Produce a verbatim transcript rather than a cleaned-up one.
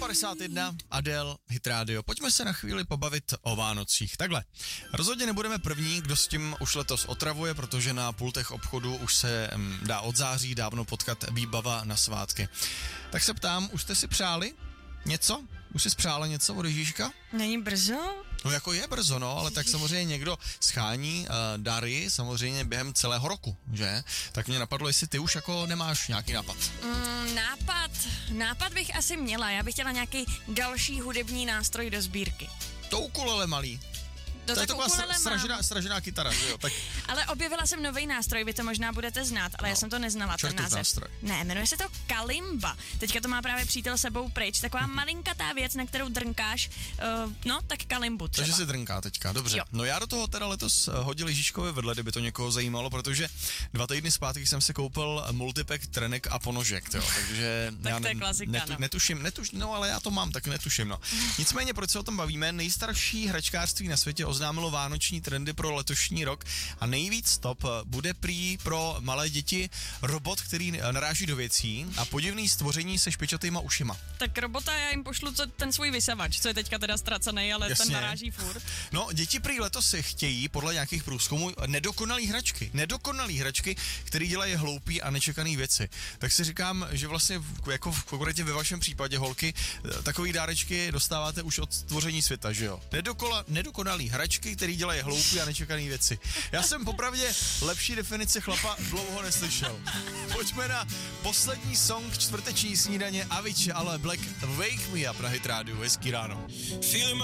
padesát jedna, Adele, Hit Radio. Pojďme se na chvíli pobavit o Vánocích. Takhle, rozhodně nebudeme první, kdo s tím už letos otravuje, protože na pultech obchodu už se m, dá od září dávno potkat výbava na svátky. Tak se ptám, už jste si přáli něco? Už jsi spřála něco od Ježíška? Není brzo? No jako je brzo, no, ale tak samozřejmě někdo schání uh, dary samozřejmě během celého roku, že? Tak mě napadlo, jestli ty už jako nemáš nějaký nápad. Mm, nápad, nápad bych asi měla, já bych chtěla nějaký další hudební nástroj do sbírky. To ukulele malý. No, to je taková ukulele sra- sražená, sražená kytara, že jo? Tak... Ale objevila jsem nový nástroj, vy to možná budete znát, ale no, já jsem to neznala, ten název. Nástroj. Ne, jmenuje se to kalimba. Teďka to má právě přítel sebou pryč, taková malinkatá věc, na kterou drnkáš, uh, no tak kalimbu třeba. Takže si drnká teďka, dobře. Jo. No já do toho teda letos hodil Ježíškovi vedle, kdyby to někoho zajímalo, protože dva týdny zpátky jsem si koupil multipack trenek a ponožek, jo, takže tak já to je klasika, netu, no. netuším, netuším, no ale já to mám, tak netuším, no. Nicméně, proč se o tom bavíme, nejstarší hračkářství na světě oznámilo vánoční trendy pro letošní rok a nejvíc top bude prý pro malé děti robot, který naráží do věcí a podivný stvoření se špičatýma ušima. Tak robota, já jim pošlu co, ten svůj vysavač, co je teďka teda ztracený, ale Jasně. ten naráží furt. No, děti prý letos si chtějí, podle nějakých průzkumů, nedokonalý hračky. Nedokonalý hračky, které dělají hloupý a nečekaný věci. Tak si říkám, že vlastně jako v konkrétně ve vašem případě, holky, takový dárečky dostáváte už od stvoření světa, že jo? Nedokola, nedokonalý hračky, které dělají hloupý a nečekaný věci. Já jsem popravdě lepší definice chlapa dlouho neslyšel. Pojďme na poslední song čtvrteční snídaně Avicii, ale Black Wake Me Up na Hit Radio. Hezký ráno.